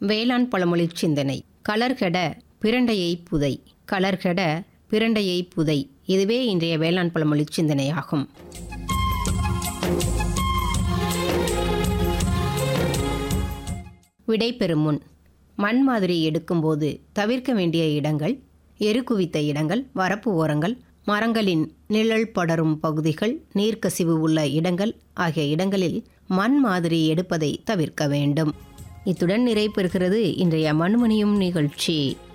வேளாண் பழமொழி சிந்தனை. கலர்கெட பிரண்டையை புதை, கலர்கெட பிரண்டையை புதை. இதுவே இன்றைய வேளாண் பழமொழி சிந்தனையாகும். விடை பெறும் முன் மண் மாதிரி எடுக்கும்போது தவிர்க்க வேண்டிய இடங்கள்: எருக்குவித்த இடங்கள், வரப்பு ஓரங்கள், மரங்களின் நிழல் படரும் பகுதிகள், நீர்க்கசிவு உள்ள இடங்கள் ஆகிய இடங்களில் மண் மாதிரி எடுப்பதை தவிர்க்க வேண்டும். இத்துடன் நிறைவு பெறுகிறது இன்றைய மண்மணியும் நிகழ்ச்சி.